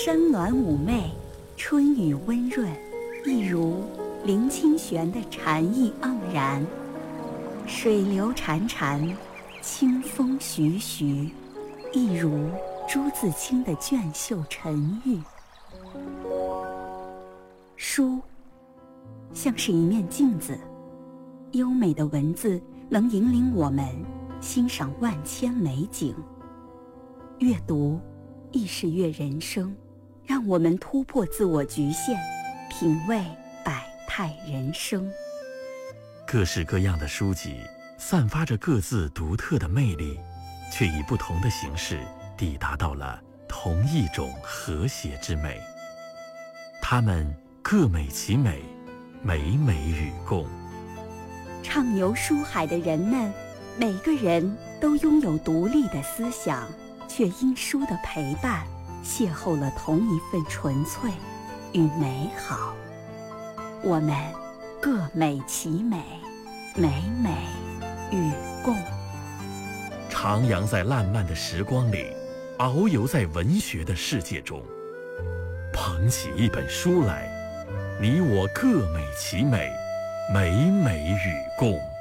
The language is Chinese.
山峦妩媚，春雨温润，一如林清玄的禅意盎然。水流潺潺，清风徐徐，一如朱自清的隽秀沉郁。书像是一面镜子，优美的文字能引领我们欣赏万千美景。阅读亦是阅人生，让我们突破自我局限，品味百态人生。 各式各样的书籍散发着各自独特的魅力，却以不同的形式抵达到了同一种和谐之美。它们各美其美，美美与共。 畅游书海的人们，每个人都拥有独立的思想，却因书的陪伴，邂逅了同一份纯粹与美好。我们各美其美，美美与共。 徜徉在烂漫的时光里，遨游在文学的世界中。捧起一本书来，你我各美其美，美美与共。